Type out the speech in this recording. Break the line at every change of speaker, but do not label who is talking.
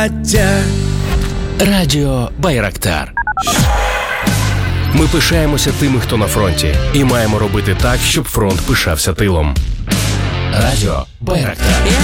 Закарпаття.
Радіо Байрактар. Ми пишаємося тими, хто на фронті, і маємо робити так, щоб фронт пишався тилом. Радіо Байрактар.